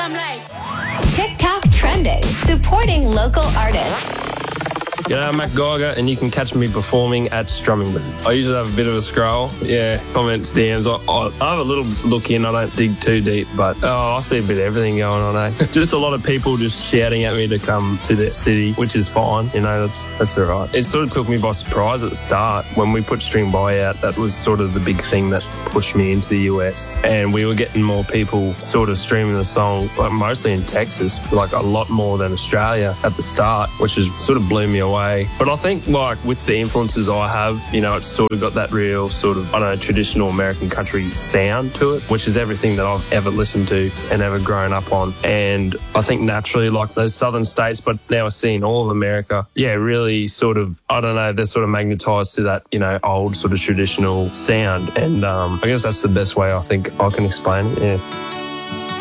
I'm like TikTok trending, supporting local artists. G'day, I'm Mac Geiger, and you can catch me performing at Strummington. I usually have a bit of a scroll, comments, DMs. I have a little look in, I don't dig too deep, but I see a bit of everything going on, Just a lot of people just shouting at me to come to their city, which is fine, that's all right. It sort of took me by surprise at the start. When we put String By out, that was sort of the big thing that pushed me into the US, and we were getting more people sort of streaming the song, like mostly in Texas, like a lot more than Australia at the start, which has sort of blew me away. But I think, like, with the influences I have, it's sort of got that real sort of, traditional American country sound to it, which is everything that I've ever listened to and ever grown up on. And I think naturally, like those southern states, but now we're seeing all of America, really sort of, they're sort of magnetized to that, old sort of traditional sound. And I guess that's the best way I think I can explain it,